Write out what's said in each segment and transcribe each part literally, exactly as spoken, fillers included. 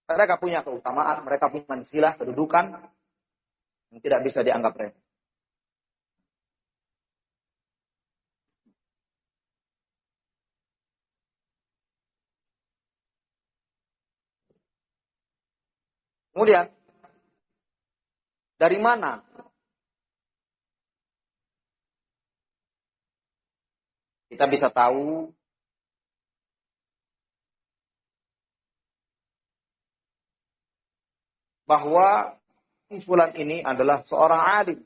Mereka punya keutamaan, mereka punya mansilah, kedudukan yang tidak bisa dianggap remeh. Kemudian, dari mana kita bisa tahu bahwa si fulan ini adalah seorang alim?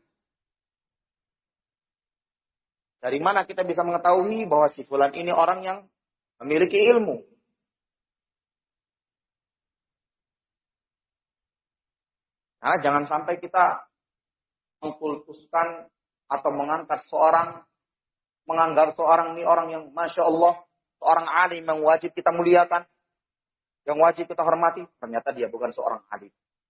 Dari mana kita bisa mengetahui bahwa si fulan ini orang yang memiliki ilmu? Nah, jangan sampai kita mengkultuskan atau mengangkat seorang, menganggap seorang ini orang yang Masya Allah, seorang alim yang wajib kita muliakan, yang wajib kita hormati. Ternyata dia bukan seorang alim.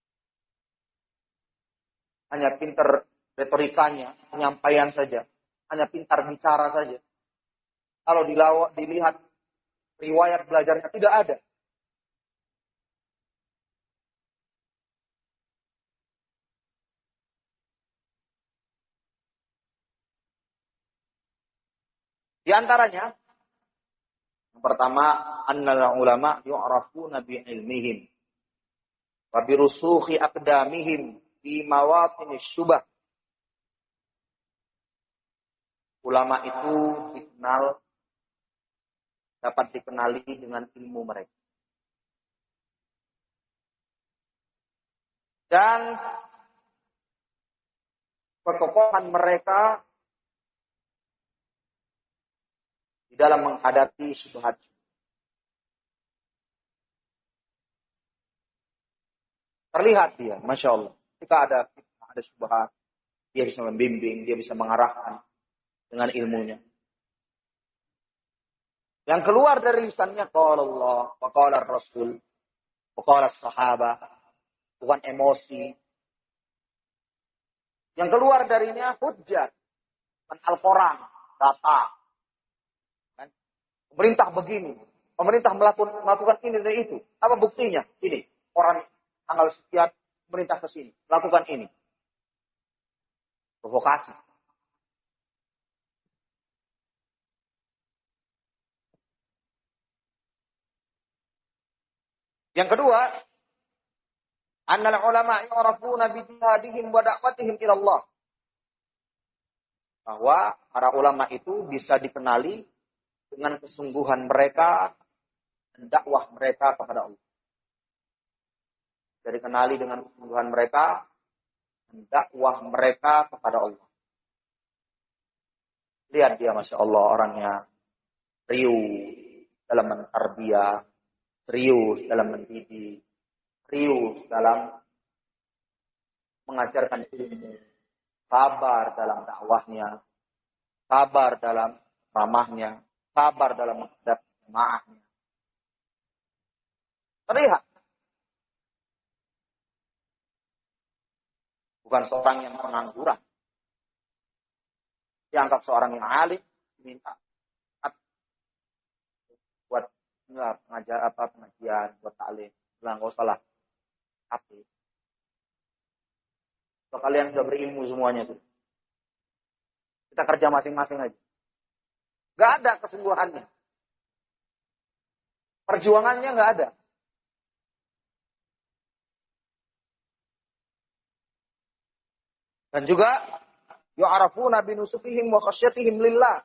Hanya pintar retorikanya, penyampaian saja. Hanya pintar bicara saja. Kalau dilawak, dilihat riwayat belajarnya tidak ada. Di antaranya, yang pertama, annal ulama yu'rafuna bi ilmihim wa bi rusukhi aqdamihim fi mawatin syubah. Ulama itu dikenal, dapat dikenali dengan ilmu mereka. Dan kekokohan mereka di dalam menghadapi syubhat. Terlihat dia, Masya Allah. Jika ada ada syubhat, dia bisa membimbing, dia bisa mengarahkan dengan ilmunya. Yang keluar dari lisannya, qala Allah, wa qala Rasul, wa qala sahabat, bukan emosi. Yang keluar darinya hujjah, bukan Al-Quran, data. Kan? Pemerintah begini, pemerintah melakukan, melakukan ini dan itu. Apa buktinya? Ini, orang tanggal sekian, pemerintah ke sini, lakukan ini. Provokasi. Yang kedua, annal ulama yu'rafuna bi jihadihim wa da'watihim ila Allah. Bahwa para ulama itu bisa dikenali dengan kesungguhan mereka dan dakwah mereka kepada Allah. Bisa dikenali dengan kesungguhan mereka dan dakwah mereka kepada Allah. Lihat dia, Masya Allah, orangnya serius dalam mentarbiyah, serius dalam mendidik, serius dalam mengajarkan ilmu, sabar dalam dakwahnya, sabar dalam ramahnya, sabar dalam menghadapi jemaahnya. Terlihat. Bukan seorang yang pengangguran. Dianggap seorang yang alim, diminta buat enggak pengajar apa pengajian, buat taklim. Bilang enggak usah lah. Tapi kalau kalian sudah berilmu semuanya tuh. Kita kerja masing-masing aja. Enggak ada kesungguhannya. Perjuangannya enggak ada. Dan juga yu'arafuna binusufihim wa khasyatihim lillah.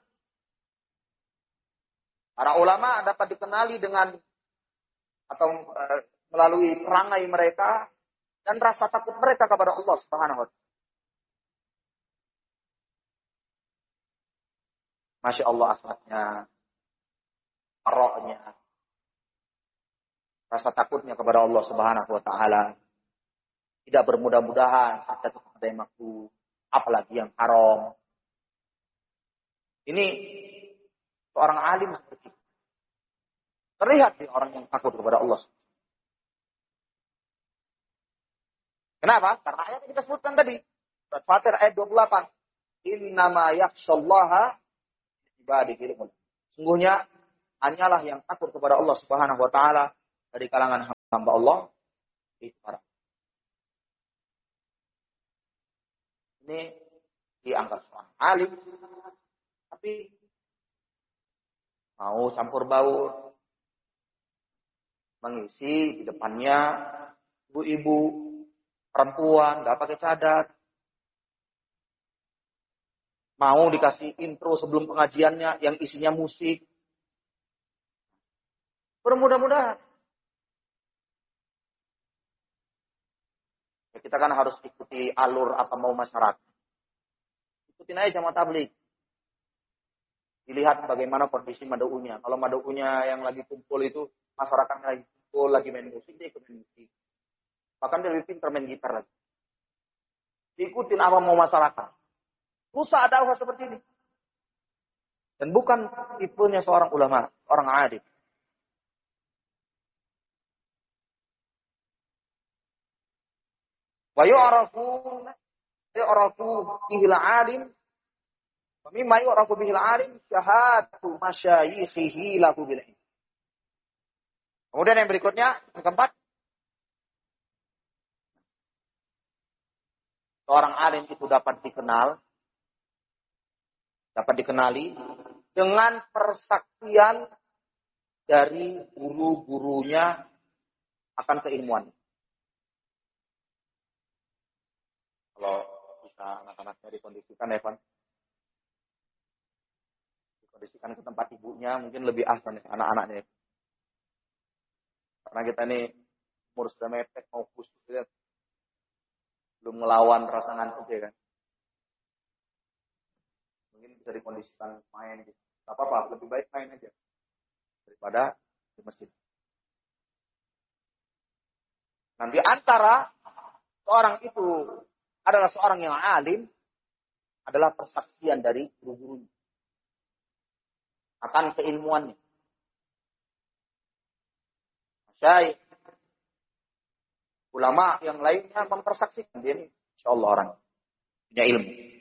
Para ulama dapat dikenali dengan atau e, melalui perangai mereka dan rasa takut mereka kepada Allah Subhanahu wa taala. Masya Allah akhlaknya, aroknya, rasa takutnya kepada Allah Subhanahu wa taala. Tidak bermudah-mudahan jatuh kepada yang makruh, apalagi yang haram. Ini seorang alim seperti itu. Terlihat di orang yang takut kepada Allah. Kenapa? Karena ayat yang kita sebutkan tadi. Surat Fatir ayat dua puluh delapan. Innama yakhshallaha ibadihi ulama. Sungguhnya hanyalah yang takut kepada Allah Subhanahu wa taala dari kalangan hamba Allah Itu para. Ini dianggap seorang alim, tapi mau campur baur, mengisi di depannya ibu-ibu, perempuan, nggak pakai cadar. Mau dikasih intro sebelum pengajiannya yang isinya musik. Bermudah-mudahan. Ya, kita kan harus ikuti alur apa mau masyarakat. Ikutin aja jamaah tabligh. Dilihat bagaimana kondisi mad'unya. Kalau mad'unya yang lagi kumpul itu, masyarakatnya lagi kumpul, lagi main musik, dia ikut main musik. Bahkan dia lebih pintar main gitar lagi. Diikutin apa mau masyarakat. Rusak dakwah seperti ini. Dan bukan tipenya seorang ulama, orang alim. Wa yu'rafu yu'rafu bihil alim. Wa mimma yu'rafu bihil alim syahadatu masyayikhihi lahu bil ilm. Kemudian yang berikutnya, yang keempat. Seorang alim itu dapat dikenal, dapat dikenali dengan persaksian dari guru-gurunya akan keilmuan. Kalau bisa anak-anaknya dikondisikan, Evan, dikondisikan ke tempat ibunya, mungkin lebih ahsan anak-anaknya. Karena kita ini umur sudah mepet, mau khusus, ya. Belum ngelawan rasa ngantuk ya kan. Mungkin bisa dikondisikan main gitu. Gak apa-apa, lebih baik main aja daripada di masjid. Nanti antara seorang itu adalah seorang yang alim, adalah persaksian dari guru-gurunya akan keilmuannya. Syekh, ulama yang lainnya mempersaksikan dia ini, insyaallah orang punya ilmu.